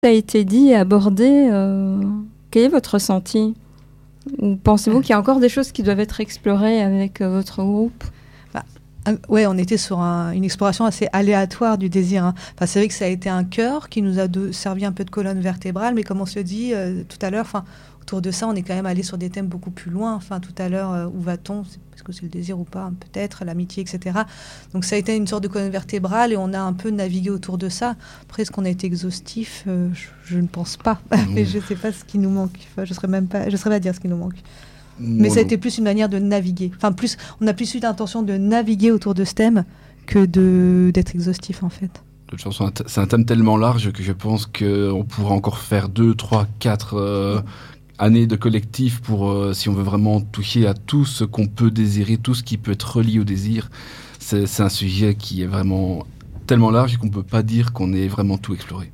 Ça a été dit et abordé. Quel est votre ressenti? Ou pensez-vous qu'il y a encore des choses qui doivent être explorées avec votre groupe? Ouais, on était sur une exploration assez aléatoire du désir. Hein. Enfin, c'est vrai que ça a été un cœur qui nous a servi un peu de colonne vertébrale, mais comme on se le dit tout à l'heure, autour de ça, on est quand même allé sur des thèmes beaucoup plus loin. Tout à l'heure, où va-t-on? Est-ce que c'est le désir ou pas? Peut-être, l'amitié, etc. Donc ça a été une sorte de colonne vertébrale et on a un peu navigué autour de ça. Après, est-ce qu'on a été exhaustif? Je ne pense pas. Mais je ne sais pas ce qui nous manque. Je ne saurais pas dire ce qui nous manque. Mais ça a été plus une manière de naviguer. On a plus eu l'intention de naviguer autour de ce thème que d'être exhaustif, en fait. De toute façon, c'est un thème tellement large que je pense qu'on pourra encore faire 2, 3, 4 années de collectif pour, si on veut vraiment toucher à tout ce qu'on peut désirer, tout ce qui peut être relié au désir. C'est un sujet qui est vraiment tellement large qu'on ne peut pas dire qu'on ait vraiment tout exploré.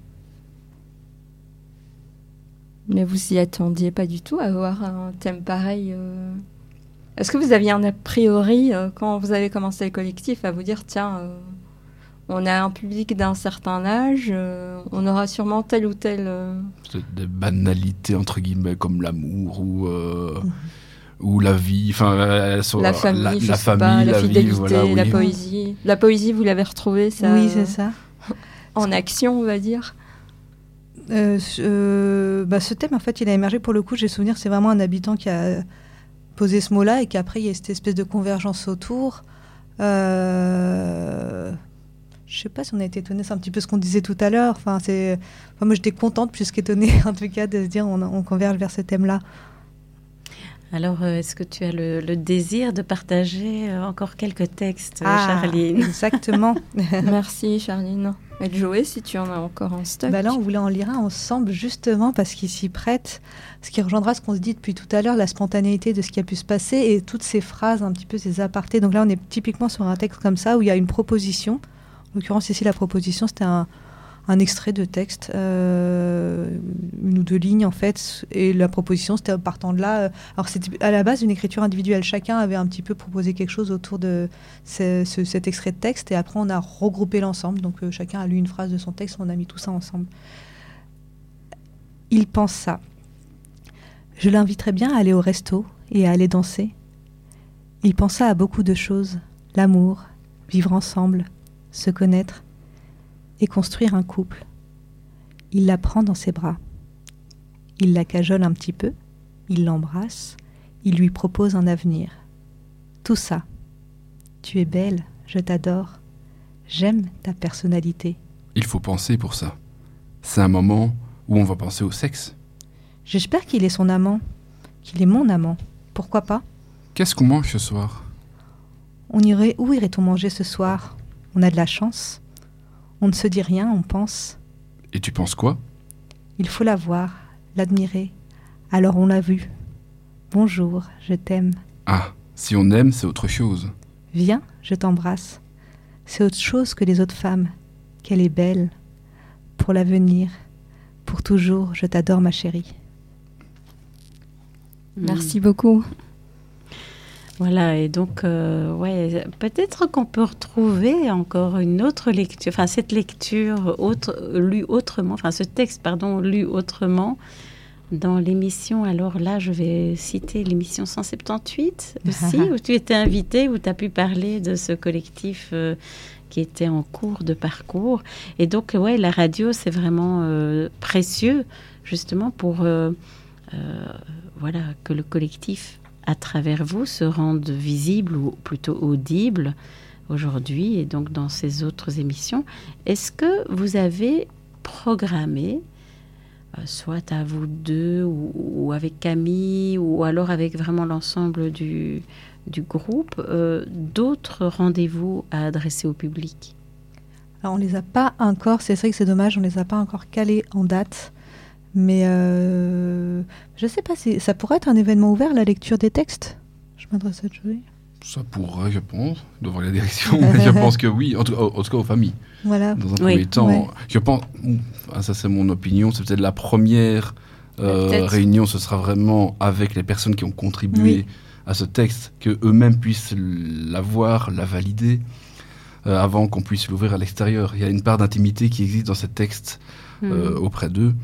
Mais vous y attendiez pas du tout à avoir un thème pareil Est-ce que vous aviez un a priori quand vous avez commencé le collectif à vous dire tiens, on a un public d'un certain âge, on aura sûrement tel ou tel... C'est des banalités entre guillemets comme l'amour ou la vie, la famille, la fidélité, vie, voilà, la poésie. La poésie, vous l'avez retrouvée, ça? Oui, c'est ça. En action, on va dire. Ce thème, en fait, il a émergé pour le coup. J'ai souvenir, c'est vraiment un habitant qui a posé ce mot-là et qu'après, il y a cette espèce de convergence autour. Je sais pas si on a été étonnés, c'est un petit peu ce qu'on disait tout à l'heure. Moi, j'étais contente plus qu'étonnée, en tout cas, de se dire on converge vers ce thème-là. Alors, est-ce que tu as le désir de partager encore quelques textes, Charline? Exactement. Merci, Charline. Et Joé, si tu en as encore en stock. Là, on voulait en lire un ensemble, justement, parce qu'il s'y prête. Ce qui rejoindra ce qu'on se dit depuis tout à l'heure, la spontanéité de ce qui a pu se passer et toutes ces phrases, un petit peu ces apartés. Donc là, on est typiquement sur un texte comme ça, où il y a une proposition. En l'occurrence, ici, la proposition, c'était un extrait de texte, 1 ou 2 lignes en fait, et la proposition c'était partant de là. Alors c'était à la base une écriture individuelle, chacun avait un petit peu proposé quelque chose autour de cet extrait de texte, et après on a regroupé l'ensemble, donc chacun a lu une phrase de son texte, on a mis tout ça ensemble. Il pense ça. Je l'inviterais bien à aller au resto et à aller danser. Il pensa à beaucoup de choses, l'amour, vivre ensemble, se connaître et construire un couple. Il la prend dans ses bras. Il la cajole un petit peu, il l'embrasse, il lui propose un avenir. Tout ça. Tu es belle, je t'adore, j'aime ta personnalité. Il faut penser pour ça. C'est un moment où on va penser au sexe. J'espère qu'il est son amant, qu'il est mon amant. Pourquoi pas? Qu'est-ce qu'on mange ce soir? Où irait-on manger ce soir? On a de la chance. On ne se dit rien, on pense. Et tu penses quoi? Il faut la voir, l'admirer. Alors on l'a vue. Bonjour, je t'aime. Ah, si on aime, c'est autre chose. Viens, je t'embrasse. C'est autre chose que les autres femmes. Qu'elle est belle. Pour l'avenir, pour toujours, je t'adore ma chérie. Merci beaucoup. Voilà, et donc, peut-être qu'on peut retrouver encore une autre lecture, cette lecture lue autrement, ce texte, lu autrement, dans l'émission. Alors là, je vais citer l'émission 178 aussi, où tu étais invitée, où tu as pu parler de ce collectif qui était en cours de parcours. Et donc, la radio, c'est vraiment précieux, justement, pour que le collectif, à travers vous, se rende visible ou plutôt audible aujourd'hui et donc dans ces autres émissions. Est-ce que vous avez programmé, soit à vous deux ou avec Camille ou alors avec vraiment l'ensemble du groupe, d'autres rendez-vous à adresser au public? Alors on ne les a pas encore, c'est vrai que c'est dommage, on ne les a pas encore calés en date. Mais je ne sais pas, ça pourrait être un événement ouvert, la lecture des textes? Je m'adresse à Joey. Ça pourrait, je pense, devant la direction. Je pense que oui, en tout cas aux familles. Voilà. Dans un premier temps, je pense, ça c'est mon opinion, c'est peut-être la première réunion, ce sera vraiment avec les personnes qui ont contribué à ce texte, qu'eux-mêmes puissent l'avoir, la valider, avant qu'on puisse l'ouvrir à l'extérieur. Il y a une part d'intimité qui existe dans ces textes auprès d'eux.